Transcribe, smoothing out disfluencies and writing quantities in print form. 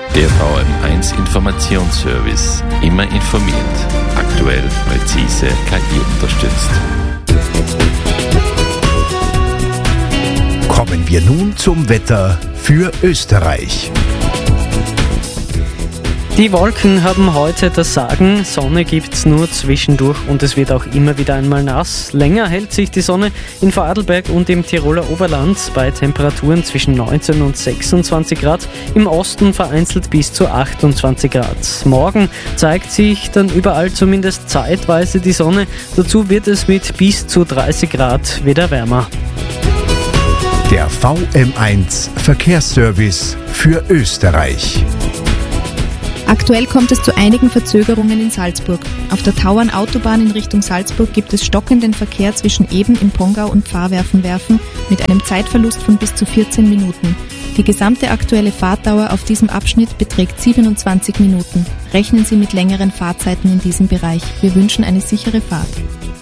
Der VM1 Informationsservice. Immer informiert. Aktuell, präzise, KI unterstützt. Kommen wir nun zum Wetter für Österreich. Die Wolken haben heute das Sagen, Sonne gibt's nur zwischendurch und es wird auch immer wieder einmal nass. Länger hält sich die Sonne in Vorarlberg und im Tiroler Oberland bei Temperaturen zwischen 19 und 26 Grad, im Osten vereinzelt bis zu 28 Grad. Morgen zeigt sich dann überall zumindest zeitweise die Sonne, dazu wird es mit bis zu 30 Grad wieder wärmer. Der VM1 Verkehrsservice für Österreich. Aktuell kommt es zu einigen Verzögerungen in Salzburg. Auf der Tauernautobahn in Richtung Salzburg gibt es stockenden Verkehr zwischen Eben im Pongau und Pfarrwerfen mit einem Zeitverlust von bis zu 14 Minuten. Die gesamte aktuelle Fahrtdauer auf diesem Abschnitt beträgt 27 Minuten. Rechnen Sie mit längeren Fahrzeiten in diesem Bereich. Wir wünschen eine sichere Fahrt.